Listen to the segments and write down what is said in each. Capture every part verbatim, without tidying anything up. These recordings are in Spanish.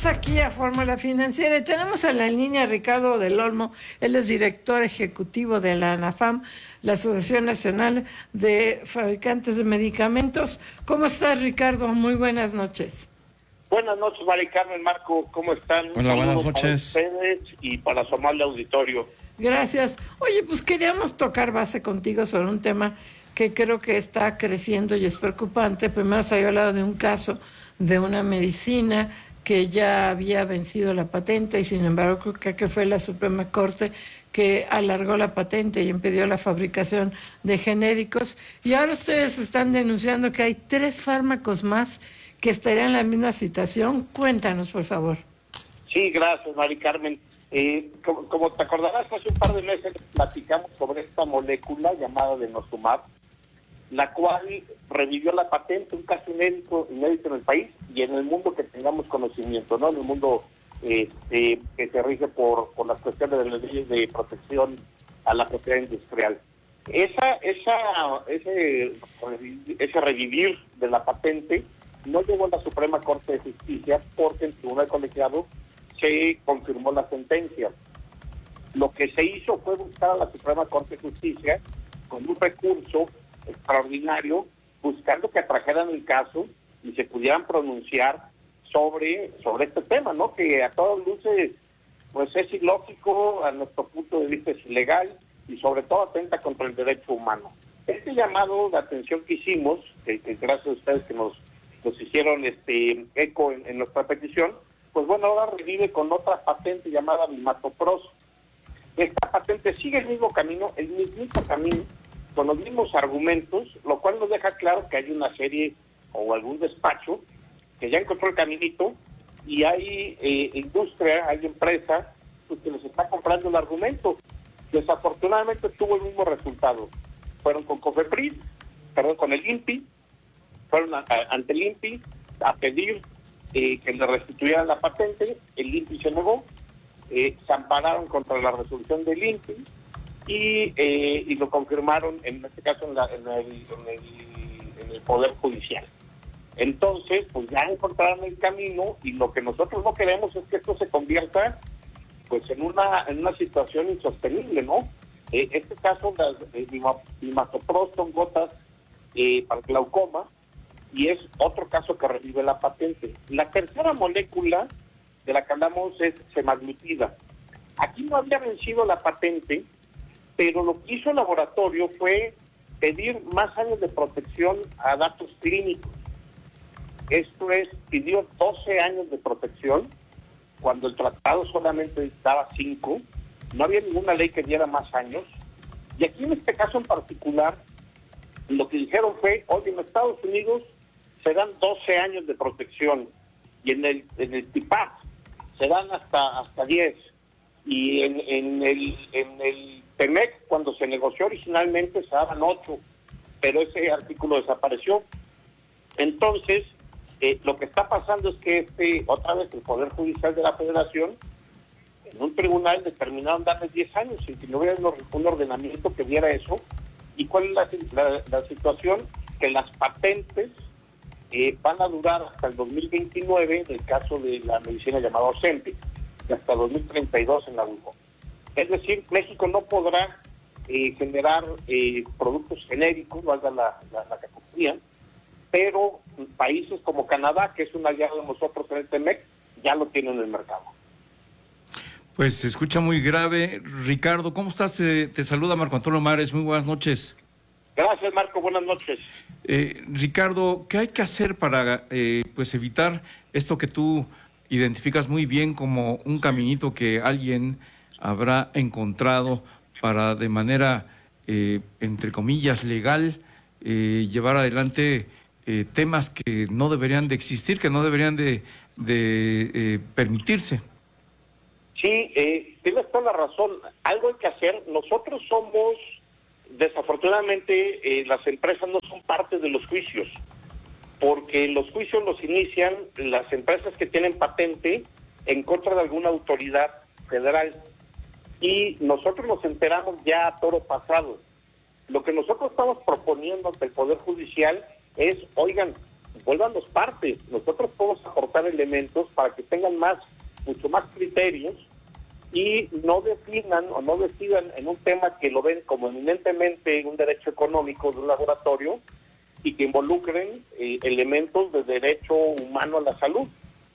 regresamos aquí a Fórmula Financiera y tenemos a la línea a Ricardo del Olmo. Él es director ejecutivo de la ANAFAM, la Asociación Nacional de Fabricantes de Medicamentos. ¿Cómo estás, Ricardo? Muy buenas noches. Buenas noches, Mari Carmen, Marco, ¿cómo están? Hola, buenas noches. Para ustedes y para su amable auditorio. Gracias. Oye, pues queríamos tocar base contigo sobre un tema que creo que está creciendo y es preocupante. Primero se había hablado de un caso de una medicina que ya había vencido la patente y sin embargo creo que fue la Suprema Corte que alargó la patente y impidió la fabricación de genéricos. Y ahora ustedes están denunciando que hay tres fármacos más que estarían en la misma situación. Cuéntanos, por favor. Sí, gracias, Mari Carmen. Eh, como, como te acordarás, hace un par de meses platicamos sobre esta molécula llamada denosumab, la cual revivió la patente, un caso inédito, inédito en el país y en el mundo que tengamos conocimiento, ¿no? En el mundo eh, eh, que se rige por, por las cuestiones de las leyes de protección a la propiedad industrial. Esa, esa, ese, ese revivir de la patente no llegó a la Suprema Corte de Justicia porque el Tribunal Colegiado se confirmó la sentencia. Lo que se hizo fue buscar a la Suprema Corte de Justicia con un recurso extraordinario, buscando que atrajeran el caso y se pudieran pronunciar sobre sobre este tema, ¿no? Que a todas luces pues es ilógico, a nuestro punto de vista es ilegal y sobre todo atenta contra el derecho humano. Este llamado de atención que hicimos, que, que gracias a ustedes que nos, nos hicieron este eco en, en nuestra petición, pues bueno, ahora revive con otra patente llamada Vimatopros. Esta patente sigue el mismo camino, el mismo camino, con los mismos argumentos, lo cual nos deja claro que hay una serie o algún despacho que ya encontró el caminito y hay eh, industria, hay empresa pues, que les está comprando el argumento. Desafortunadamente tuvo el mismo resultado. Fueron con COFEPRIS, perdón, con el INPI, fueron a, a, ante el INPI a pedir eh, que le restituyeran la patente, el INPI se negó, eh, se ampararon contra la resolución del INPI, Y, eh, y lo confirmaron en este caso en, la, en, el, en, el, en el Poder Judicial. Entonces, pues ya encontraron el camino y lo que nosotros no queremos es que esto se convierta pues en una en una situación insostenible, ¿no? Eh, este caso, las eh, Vimatopros son gotas eh, para glaucoma y es otro caso que revive la patente. La tercera molécula de la que hablamos es semaglutida. Aquí no había vencido la patente, pero lo que hizo el laboratorio fue pedir más años de protección a datos clínicos. Esto es, pidió doce años de protección, cuando el tratado solamente daba cinco, no había ninguna ley que diera más años, y aquí en este caso en particular, lo que dijeron fue, oye, en Estados Unidos se dan doce años de protección, y en el, en el T I P A se dan hasta, hasta diez, y en, en el... En el Temec, cuando se negoció originalmente, se daban ocho, pero ese artículo desapareció. Entonces, eh, lo que está pasando es que este otra vez el Poder Judicial de la Federación, en un tribunal, determinaron darles diez años, sin que no hubiera un ordenamiento que diera eso. ¿Y cuál es la, la, la situación? Que las patentes eh, van a durar hasta el dos mil veintinueve, en el caso de la medicina llamada Ozempic, y hasta dos mil treinta y dos en la U N O. Es decir, México no podrá eh, generar eh, productos genéricos, valga la, la, la categoría, pero países como Canadá, que es un aliado de nosotros en el Temec, ya lo tienen en el mercado. Pues se escucha muy grave. Ricardo, ¿cómo estás? Eh, te saluda Marco Antonio Mares, muy buenas noches. Gracias, Marco, buenas noches. Eh, Ricardo, ¿qué hay que hacer para eh, pues evitar esto que tú identificas muy bien como un caminito que alguien habrá encontrado para de manera, eh, entre comillas, legal, eh, llevar adelante eh, temas que no deberían de existir, que no deberían de, de eh, permitirse? Sí, eh, tienes toda la razón. Algo hay que hacer. Nosotros somos, desafortunadamente, eh, las empresas no son parte de los juicios, porque los juicios los inician las empresas que tienen patente en contra de alguna autoridad federal. Y nosotros nos enteramos ya a toro pasado. Lo que nosotros estamos proponiendo ante el Poder Judicial es, oigan, vuélvanos parte. Nosotros podemos aportar elementos para que tengan más, mucho más criterios y no definan o no decidan en un tema que lo ven como eminentemente un derecho económico de un laboratorio y que involucren eh, elementos de derecho humano a la salud.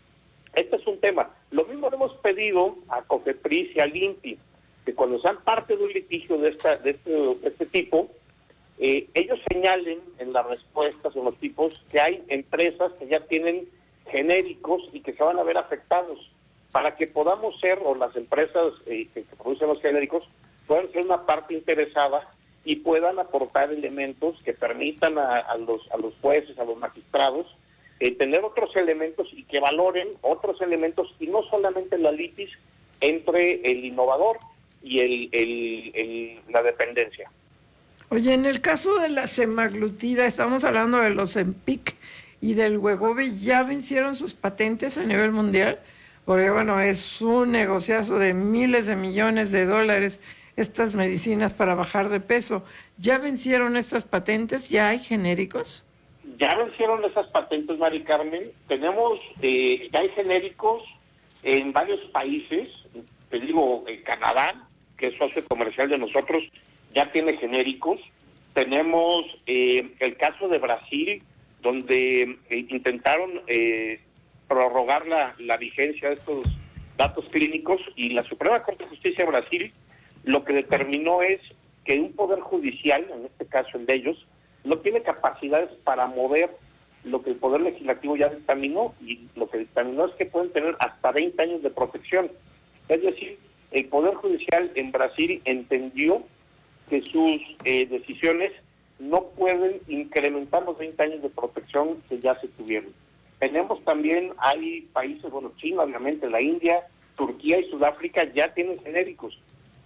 Este es un tema. Lo mismo le hemos pedido a COFEPRIS y al INPI, que cuando sean parte de un litigio de, esta, de, este, de este tipo, eh, ellos señalen en las respuestas o en los tipos que hay empresas que ya tienen genéricos y que se van a ver afectados, para que podamos ser, o las empresas eh, que, que producen los genéricos, puedan ser una parte interesada y puedan aportar elementos que permitan a, a los a los jueces, a los magistrados, eh, tener otros elementos y que valoren otros elementos y no solamente la litis entre el innovador y el, el, el la dependencia. Oye, en el caso de la semaglutida, estamos hablando de los Ozempic y del Wegovy, ¿ya vencieron sus patentes a nivel mundial? Porque, bueno, es un negociazo de miles de millones de dólares estas medicinas para bajar de peso. ¿Ya vencieron estas patentes? ¿Ya hay genéricos? Ya vencieron esas patentes, Mari Carmen. Tenemos, eh, ya hay genéricos en varios países. Te digo, en Canadá, que es socio comercial de nosotros, ya tiene genéricos. Tenemos eh, el caso de Brasil, donde eh, intentaron eh, prorrogar la, la vigencia de estos datos clínicos y la Suprema Corte de Justicia de Brasil lo que determinó es que un poder judicial, en este caso el de ellos, no tiene capacidades para mover lo que el Poder Legislativo ya dictaminó, y lo que dictaminó es que pueden tener hasta veinte años de protección. Es decir, el Poder Judicial en Brasil entendió que sus eh, decisiones no pueden incrementar los veinte años de protección que ya se tuvieron. Tenemos también, hay países, bueno, China, obviamente, la India, Turquía y Sudáfrica ya tienen genéricos.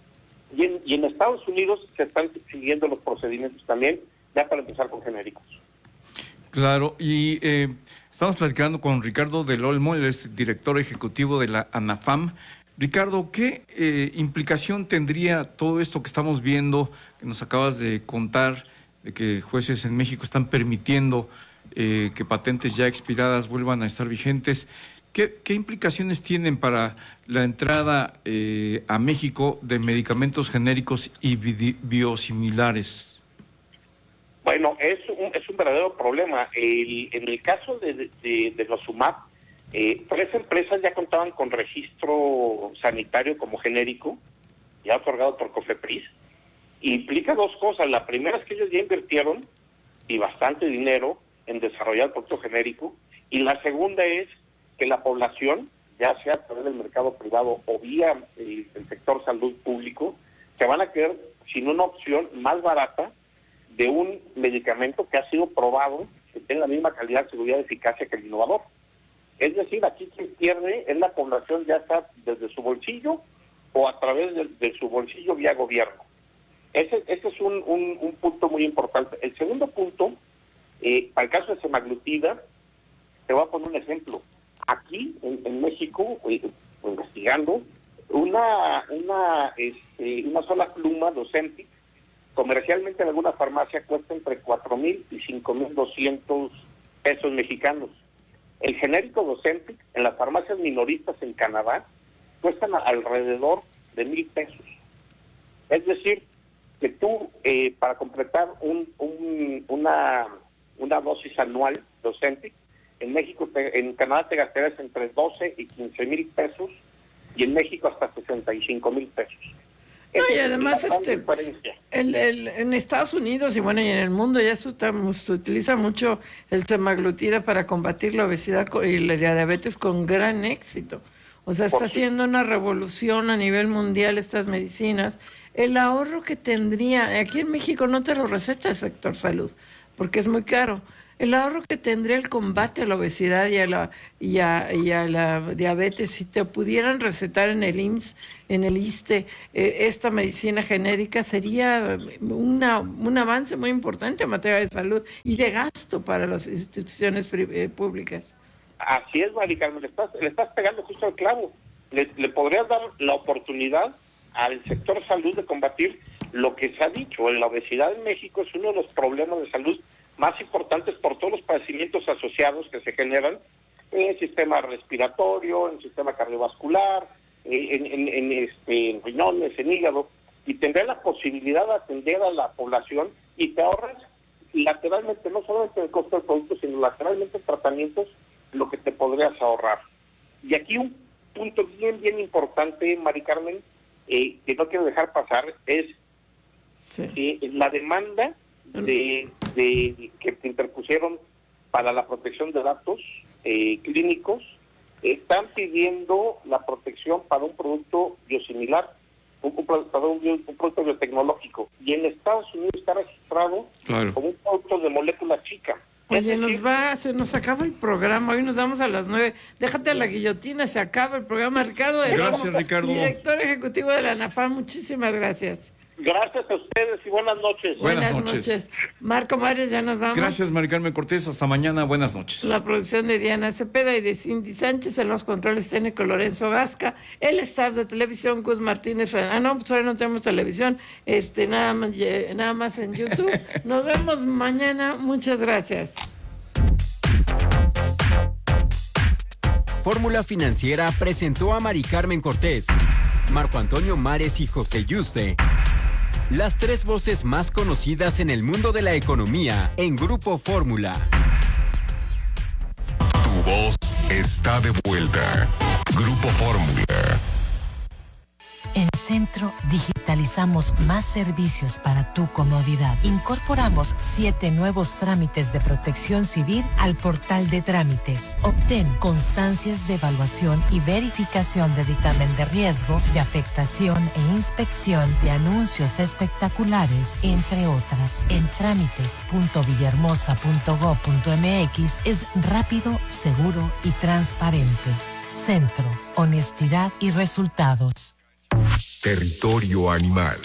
Y en, y en Estados Unidos se están siguiendo los procedimientos también, ya para empezar con genéricos. Claro, y eh, estamos platicando con Ricardo del Olmo, él es director ejecutivo de la ANAFAM. Ricardo, ¿qué eh, implicación tendría todo esto que estamos viendo, que nos acabas de contar, de que jueces en México están permitiendo eh, que patentes ya expiradas vuelvan a estar vigentes? ¿Qué, qué implicaciones tienen para la entrada eh, a México de medicamentos genéricos y bi biosimilares? Bueno, es un, es un verdadero problema. El, en el caso de, de, de los Sumap, eh, tres empresas ya contaban con registro sanitario como genérico, ya otorgado por COFEPRIS. Implica dos cosas. La primera es que ellos ya invirtieron, y bastante dinero, en desarrollar el producto genérico. Y la segunda es que la población, ya sea a través del mercado privado o vía el, el sector salud público, se van a quedar sin una opción más barata de un medicamento que ha sido probado que tenga la misma calidad, seguridad y eficacia que el innovador. Es decir, aquí quien pierde es la población, ya está desde su bolsillo o a través de, de su bolsillo vía gobierno. Ese, ese es un, un, un punto muy importante. El segundo punto, eh, para el caso de semaglutida, te voy a poner un ejemplo. Aquí, en, en México, eh, investigando, una una este, una sola pluma de Ozempic, comercialmente en alguna farmacia cuesta entre cuatro mil y cinco mil doscientos pesos mexicanos. El genérico de Ozempic en las farmacias minoristas en Canadá cuestan alrededor de mil pesos. Es decir, que tú, eh, para completar un, un, una, una dosis anual de Ozempic, en México, te, en Canadá te gastarás entre doce y quince mil pesos, y en México hasta sesenta y cinco mil pesos. No, y además este, el, el, en Estados Unidos y bueno, y en el mundo ya se, se utiliza mucho el semaglutida para combatir la obesidad y la diabetes con gran éxito. O sea, está haciendo una revolución a nivel mundial estas medicinas. El ahorro que tendría, aquí en México no te lo receta el sector salud, porque es muy caro. El ahorro que tendría el combate a la obesidad y a la, y a, y a la diabetes, si te pudieran recetar en el I M S S, en el ISSSTE, eh, esta medicina genérica, sería una, un avance muy importante en materia de salud y de gasto para las instituciones eh, públicas. Así es, Mari Carmen, le estás, le estás pegando justo al clavo. Le, le podrías dar la oportunidad al sector salud de combatir lo que se ha dicho. La obesidad en México es uno de los problemas de salud más importantes por todos los padecimientos asociados que se generan en el sistema respiratorio, en el sistema cardiovascular, en, en, en, este, en riñones, en hígado, y tendré la posibilidad de atender a la población y te ahorras lateralmente, no solamente el costo del producto, sino lateralmente en tratamientos, lo que te podrías ahorrar. Y aquí un punto bien, bien importante, Mari Carmen, eh, que no quiero dejar pasar, es sí. eh, la demanda de, de que interpusieron para la protección de datos eh, clínicos. Están pidiendo la protección para un producto biosimilar, un, un, para un, un producto biotecnológico, y en Estados Unidos está registrado claro. como un producto de molécula chica. Oye, nos va, se nos acaba el programa, hoy nos damos a las nueve. Déjate a la guillotina, se acaba el programa. Ricardo de Gracias, Romo, Ricardo. Director ejecutivo de la ANAFAM, muchísimas gracias. Gracias a ustedes y buenas noches. Buenas, buenas noches. noches. Marco Mares, ya nos vamos. Gracias, Mari Carmen Cortés. Hasta mañana. Buenas noches. La producción de Diana Cepeda y de Cindy Sánchez. En los controles técnico Lorenzo Gasca. El staff de televisión, Gus Martínez. Ah, no, pues ahora no tenemos televisión. Este, nada más, nada más en YouTube. Nos vemos mañana. Muchas gracias. Fórmula Financiera presentó a Mari Carmen Cortés, Marco Antonio Mares y José Yuste, las tres voces más conocidas en el mundo de la economía en Grupo Fórmula. Tu voz está de vuelta. Grupo Fórmula. En Centro digitalizamos más servicios para tu comodidad. Incorporamos siete nuevos trámites de protección civil al portal de trámites. Obtén constancias de evaluación y verificación de dictamen de riesgo, de afectación e inspección de anuncios espectaculares, entre otras. En trámites punto villahermosa punto gob punto mx es rápido, seguro y transparente. Centro, honestidad y resultados. Territorio animal.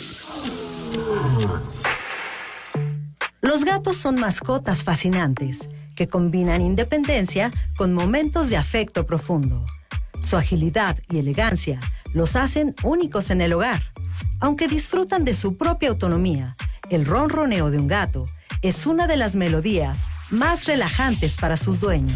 Los gatos son mascotas fascinantes que combinan independencia con momentos de afecto profundo. Su agilidad y elegancia los hacen únicos en el hogar. Aunque disfrutan de su propia autonomía, el ronroneo de un gato es una de las melodías más relajantes para sus dueños.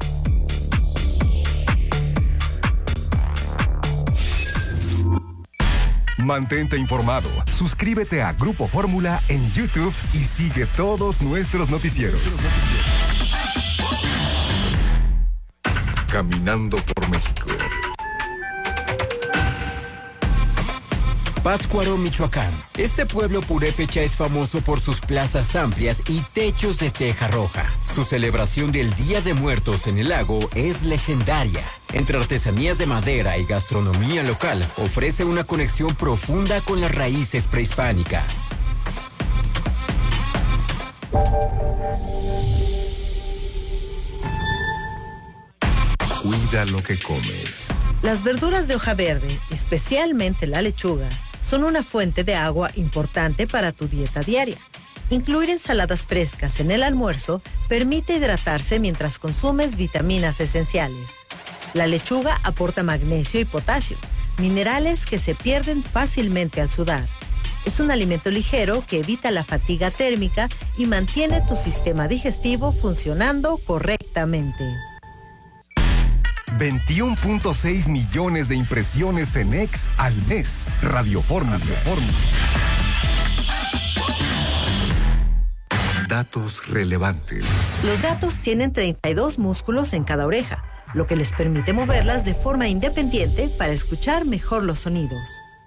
Mantente informado, suscríbete a Grupo Fórmula en YouTube y sigue todos nuestros noticieros. Caminando por México. Pátzcuaro, Michoacán. Este pueblo purépecha es famoso por sus plazas amplias y techos de teja roja. Su celebración del Día de Muertos en el lago es legendaria. Entre artesanías de madera y gastronomía local, ofrece una conexión profunda con las raíces prehispánicas. Cuida lo que comes. Las verduras de hoja verde, especialmente la lechuga, son una fuente de agua importante para tu dieta diaria. Incluir ensaladas frescas en el almuerzo permite hidratarse mientras consumes vitaminas esenciales. La lechuga aporta magnesio y potasio, minerales que se pierden fácilmente al sudar. Es un alimento ligero que evita la fatiga térmica y mantiene tu sistema digestivo funcionando correctamente. veintiuno punto seis millones de impresiones en X al mes. Radio Fórmula. Datos relevantes. Los gatos tienen treinta y dos músculos en cada oreja, lo que les permite moverlas de forma independiente para escuchar mejor los sonidos.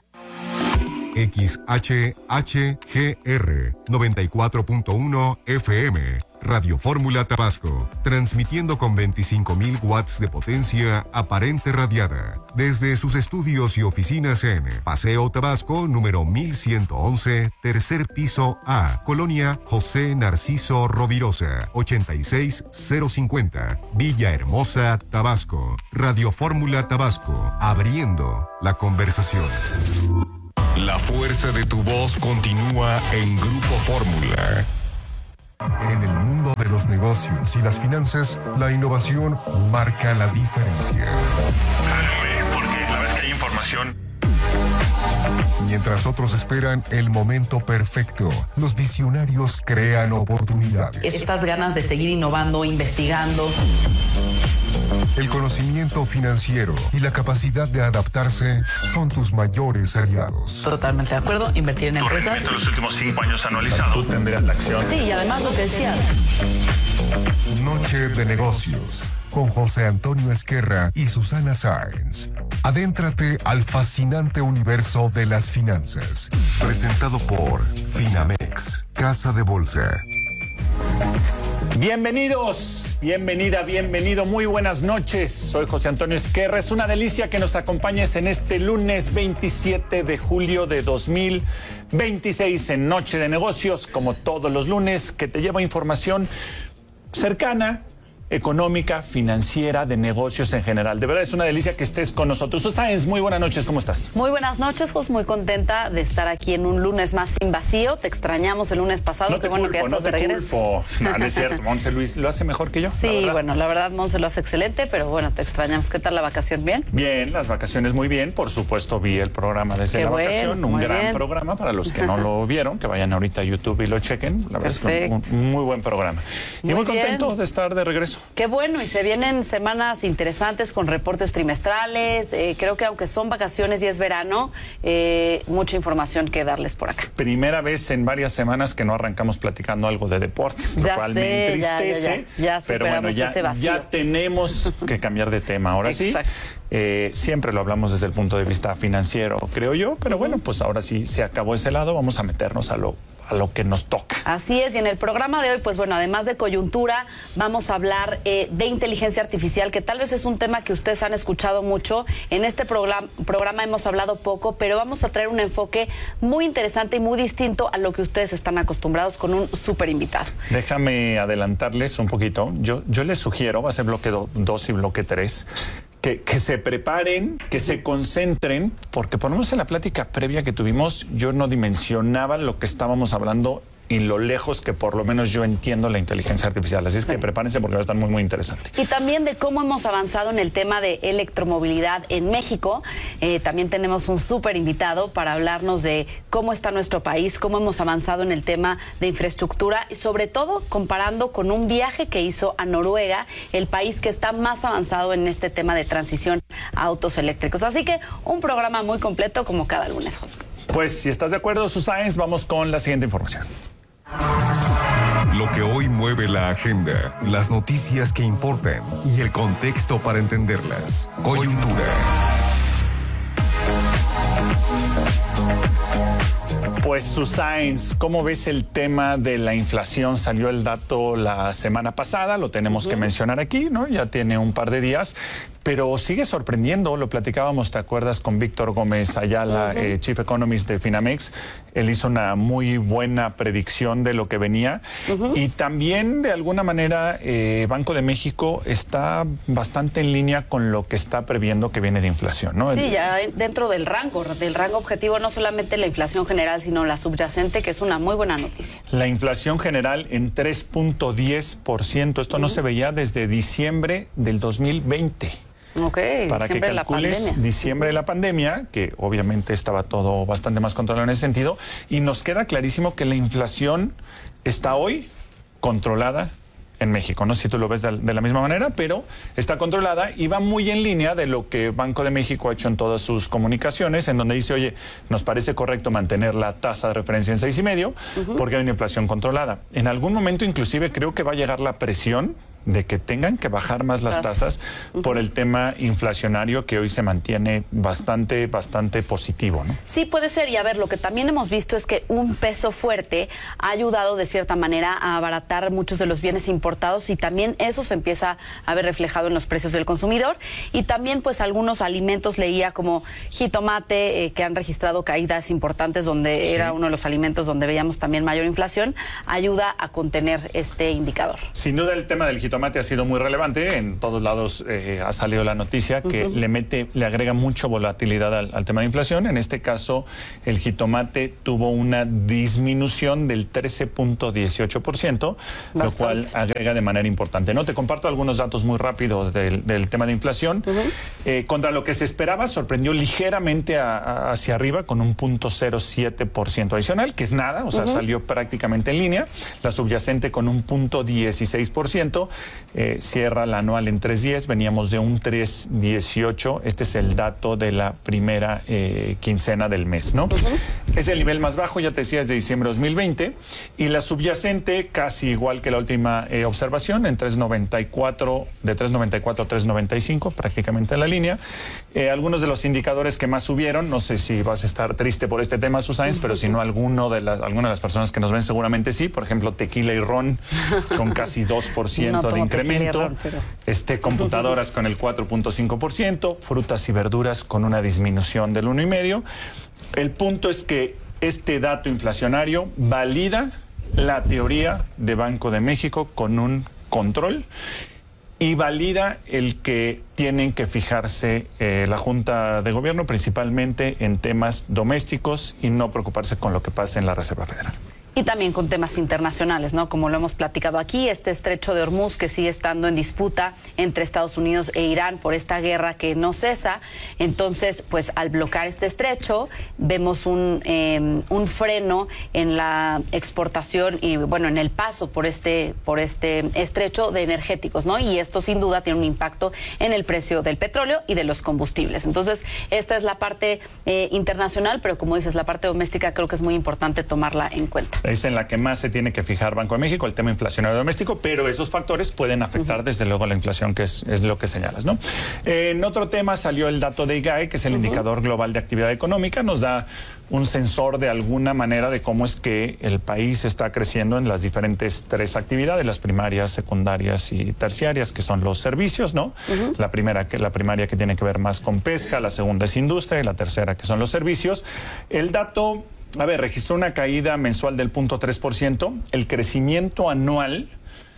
X H H G R noventa y cuatro punto uno F M, Radio Fórmula Tabasco, transmitiendo con veinticinco mil watts de potencia aparente radiada, desde sus estudios y oficinas en Paseo Tabasco, número mil ciento once, tercer piso A, Colonia José Narciso Rovirosa, ochenta y seis cero cincuenta, Villahermosa, Tabasco. Radio Fórmula Tabasco, abriendo la conversación. La fuerza de tu voz continúa en Grupo Fórmula. En el mundo de los negocios y las finanzas, la innovación marca la diferencia. Porque la vez que hay información. Mientras otros esperan el momento perfecto, los visionarios crean oportunidades. Estas ganas de seguir innovando, investigando. El conocimiento financiero y la capacidad de adaptarse son tus mayores aliados. Totalmente de acuerdo, invertir en empresas. En los últimos cinco años anualizado. Tú tendrías la acción. Sí, y además lo que decías. Noche de negocios con José Antonio Esquerra y Susana Sáenz. Adéntrate al fascinante universo de las finanzas. Presentado por Finamex, Casa de Bolsa. Bienvenidos, bienvenida, bienvenido, muy buenas noches. Soy José Antonio Esquerra. Es una delicia que nos acompañes en este lunes veintisiete de julio de dos mil veintiséis en Noche de Negocios, como todos los lunes, que te lleva información cercana, económica, financiera, de negocios en general. De verdad es una delicia que estés con nosotros. Susana, muy buenas noches, ¿cómo estás? Muy buenas noches, Jos, muy contenta de estar aquí en un lunes más sin vacío. Te extrañamos el lunes pasado, no qué te bueno culpo, que ya estás no de te regreso. Culpo. No, no es cierto, Monse Luis lo hace mejor que yo. Sí, la bueno, la verdad Monse lo hace excelente, pero bueno, te extrañamos. ¿Qué tal la vacación? ¿Bien? Bien, las vacaciones muy bien. Por supuesto, vi el programa desde Qué la bueno, vacación, un muy gran bien. programa para los que no lo vieron, que vayan ahorita a YouTube y lo chequen. La verdad es que un, un muy buen programa. Y Muy muy contento bien. de estar de regreso. Qué bueno, y se vienen semanas interesantes con reportes trimestrales. Eh, creo que aunque son vacaciones y es verano, eh, mucha información que darles por acá. Primera vez en varias semanas que no arrancamos platicando algo de deportes, lo Ya cual sé, me ya, entristece. ya, ya. Ya pero bueno, superamos ya, ese vacío. ya tenemos que cambiar de tema. Ahora sí, Exacto. eh, siempre lo hablamos desde el punto de vista financiero, creo yo, pero bueno, pues ahora sí se acabó ese lado, vamos a meternos a lo a lo que nos toca. Así es, y en el programa de hoy, pues bueno, además de coyuntura, vamos a hablar eh, de inteligencia artificial, que tal vez es un tema que ustedes han escuchado mucho. En este programa, programa hemos hablado poco, pero vamos a traer un enfoque muy interesante y muy distinto a lo que ustedes están acostumbrados con un súper invitado. Déjame adelantarles un poquito. Yo, yo les sugiero, va a ser bloque dos y bloque tres, Que, que se preparen, que se concentren, porque por lo menos en la plática previa que tuvimos, yo no dimensionaba lo que estábamos hablando y lo lejos que por lo menos yo entiendo la inteligencia artificial. Así es Sí. que prepárense porque va a estar muy, muy interesante. Y también de cómo hemos avanzado en el tema de electromovilidad en México. Eh, también tenemos un súper invitado para hablarnos de cómo está nuestro país, cómo hemos avanzado en el tema de infraestructura y sobre todo comparando con un viaje que hizo a Noruega, el país que está más avanzado en este tema de transición a autos eléctricos. Así que un programa muy completo como cada lunes, José. Pues si estás de acuerdo, Susana, vamos con la siguiente información. Lo que hoy mueve la agenda, las noticias que importan y el contexto para entenderlas. Coyuntura. Pues Susana, ¿cómo ves el tema de la inflación? Salió el dato la semana pasada, lo tenemos uh-huh. que mencionar aquí, ¿no? Ya tiene un par de días, pero sigue sorprendiendo, lo platicábamos, ¿te acuerdas? Con Víctor Gómez Ayala, uh-huh. eh, Chief Economist de Finamex. Él hizo una muy buena predicción de lo que venía uh-huh. y también de alguna manera eh, Banco de México está bastante en línea con lo que está previendo que viene de inflación, ¿no? Sí, el, ya dentro del rango, del rango objetivo, no solamente la inflación general, sino la subyacente, que es una muy buena noticia. La inflación general en tres punto diez por ciento, esto uh-huh. no se veía desde diciembre del dos mil veinte. Ok, para que calcules diciembre de la pandemia, que obviamente estaba todo bastante más controlado en ese sentido, y nos queda clarísimo que la inflación está hoy controlada en México. No sé si tú lo ves de, de la misma manera, pero está controlada y va muy en línea de lo que Banco de México ha hecho en todas sus comunicaciones, en donde dice, oye, nos parece correcto mantener la tasa de referencia en seis y medio, uh-huh. porque hay una inflación controlada. En algún momento inclusive creo que va a llegar la presión de que tengan que bajar más las tasas uh-huh. por el tema inflacionario que hoy se mantiene bastante, bastante positivo, ¿no? Sí, puede ser. Y a ver, lo que también hemos visto es que un peso fuerte ha ayudado de cierta manera a abaratar muchos de los bienes importados y también eso se empieza a ver reflejado en los precios del consumidor. Y también, pues, algunos alimentos, leía como jitomate, eh, que han registrado caídas importantes, donde sí. era uno de los alimentos donde veíamos también mayor inflación, ayuda a contener este indicador. Sin duda el tema del jitomate jitomate ha sido muy relevante. En todos lados eh, ha salido la noticia que uh-huh. le mete, le agrega mucho volatilidad al, al tema de inflación. En este caso, el jitomate tuvo una disminución del trece punto dieciocho por ciento, lo cual agrega de manera importante. No, te comparto algunos datos muy rápidos del, del tema de inflación. Uh-huh. eh, contra lo que se esperaba, sorprendió ligeramente a, a, hacia arriba con un punto cero siete por ciento adicional, que es nada, o sea, uh-huh. salió prácticamente en línea. La subyacente con un punto dieciséis por ciento, eh, cierra la anual en tres diez, veníamos de un tres dieciocho, este es el dato de la primera eh, quincena del mes, ¿no? Uh-huh. Es el nivel más bajo, ya te decía, es de diciembre de dos mil veinte, y la subyacente casi igual que la última eh, observación, en tres noventa y cuatro, de tres noventa y cuatro a tres noventa y cinco, prácticamente en la línea. Eh, algunos de los indicadores que más subieron, no sé si vas a estar triste por este tema, Susáenz, uh-huh. pero si no, alguno de las, alguna de las personas que nos ven seguramente sí, por ejemplo, tequila y ron con casi dos por ciento no de incremento, ron, pero... este, computadoras con el cuatro punto cinco por ciento, frutas y verduras con una disminución del uno coma cinco por ciento. El punto es que este dato inflacionario valida la teoría de Banco de México con un control y valida el que tienen que fijarse eh, la Junta de Gobierno principalmente en temas domésticos y no preocuparse con lo que pasa en la Reserva Federal. Y también con temas internacionales, ¿no? Como lo hemos platicado aquí, este estrecho de Hormuz que sigue estando en disputa entre Estados Unidos e Irán por esta guerra que no cesa. Entonces, pues al bloquear este estrecho, vemos un, eh, un freno en la exportación y, bueno, en el paso por este, por este estrecho de energéticos, ¿no? Y esto sin duda tiene un impacto en el precio del petróleo y de los combustibles. Entonces, esta es la parte eh, internacional, pero como dices, la parte doméstica creo que es muy importante tomarla en cuenta. Es en la que más se tiene que fijar Banco de México, el tema inflacionario doméstico, pero esos factores pueden afectar uh-huh. desde luego la inflación, que es, es lo que señalas, ¿no? Eh, en otro tema salió el dato de I G A E, que es el uh-huh. indicador global de actividad económica, nos da un sensor de alguna manera de cómo es que el país está creciendo en las diferentes tres actividades, las primarias, secundarias y terciarias, que son los servicios, ¿no? Uh-huh. La primera, que la primaria que tiene que ver más con pesca, la segunda es industria y la tercera que son los servicios. El dato... A ver, registró una caída mensual del cero punto tres por ciento. El crecimiento anual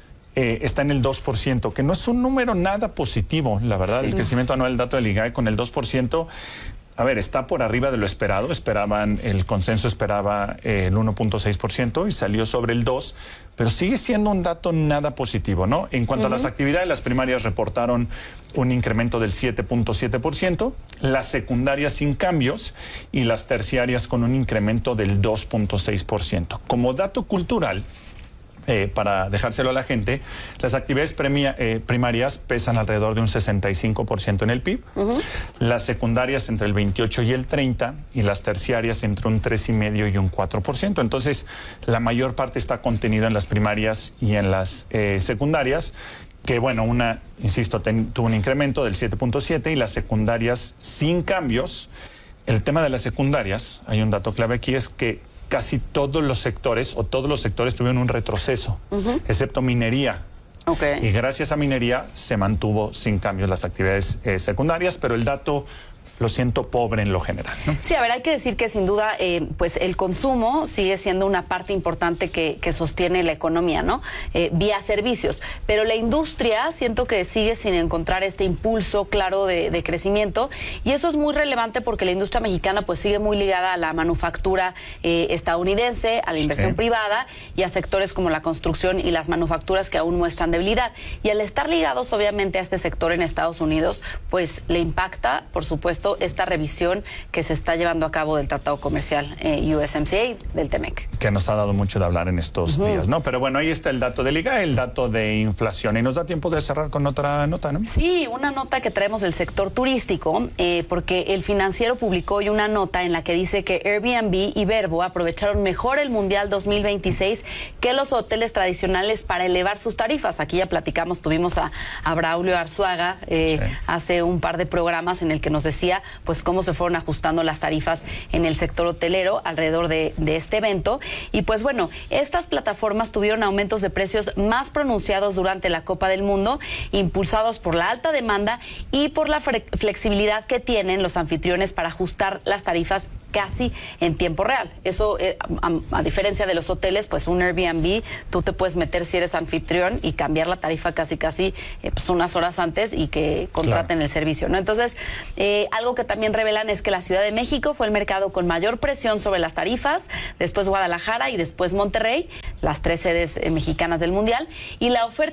eh, está en el dos por ciento, que no es un número nada positivo, la verdad. Sí. El crecimiento anual, el dato del I G A E con el dos por ciento, a ver, está por arriba de lo esperado. Esperaban, el consenso esperaba eh, el uno punto seis por ciento y salió sobre el dos por ciento, pero sigue siendo un dato nada positivo, ¿no? En cuanto uh-huh. a las actividades, las primarias reportaron un incremento del siete punto siete por ciento, las secundarias sin cambios y las terciarias con un incremento del dos punto seis por ciento. Como dato cultural, Eh, para dejárselo a la gente, las actividades premia, eh, primarias pesan alrededor de un sesenta y cinco por ciento en el P I B, uh-huh. las secundarias entre el veintiocho y el treinta y las terciarias entre un tres coma cinco y un cuatro por ciento. Entonces, la mayor parte está contenida en las primarias y en las eh, secundarias, que bueno, una, insisto, ten, tuvo un incremento del siete punto siete y las secundarias sin cambios. El tema de las secundarias, hay un dato clave aquí, es que casi todos los sectores o todos los sectores tuvieron un retroceso, uh-huh. excepto minería. Okay. Y gracias a minería se mantuvo sin cambios las actividades eh, secundarias, pero el dato lo siento pobre en lo general, ¿no? Sí, a ver, hay que decir que sin duda, eh, pues el consumo sigue siendo una parte importante que, que sostiene la economía, ¿no? Eh, vía servicios. Pero la industria siento que sigue sin encontrar este impulso claro de, de crecimiento, y eso es muy relevante porque la industria mexicana pues sigue muy ligada a la manufactura eh, estadounidense, a la inversión sí. privada y a sectores como la construcción y las manufacturas que aún muestran debilidad. Y al estar ligados obviamente a este sector en Estados Unidos, pues le impacta, por supuesto, esta revisión que se está llevando a cabo del Tratado Comercial eh, U S M C A del T M E C. Que nos ha dado mucho de hablar en estos uh-huh. días, ¿no? Pero bueno, ahí está el dato del I G A E, el dato de inflación. Y nos da tiempo de cerrar con otra nota, ¿no? Sí, una nota que traemos del sector turístico, eh, porque el Financiero publicó hoy una nota en la que dice que Airbnb y Vrbo aprovecharon mejor el Mundial dos mil veintiséis que los hoteles tradicionales para elevar sus tarifas. Aquí ya platicamos, tuvimos a, a Braulio Arzuaga eh, sí. hace un par de programas en el que nos decía pues cómo se fueron ajustando las tarifas en el sector hotelero alrededor de, de este evento. Y pues bueno, estas plataformas tuvieron aumentos de precios más pronunciados durante la Copa del Mundo, impulsados por la alta demanda y por la flexibilidad que tienen los anfitriones para ajustar las tarifas casi en tiempo real. Eso, eh, a, a diferencia de los hoteles, pues un Airbnb, tú te puedes meter si eres anfitrión y cambiar la tarifa casi casi eh, pues unas horas antes y que contraten claro. el servicio, ¿no? Entonces, eh, algo que también revelan es que la Ciudad de México fue el mercado con mayor presión sobre las tarifas, después Guadalajara y después Monterrey, las tres sedes eh, mexicanas del Mundial, y la oferta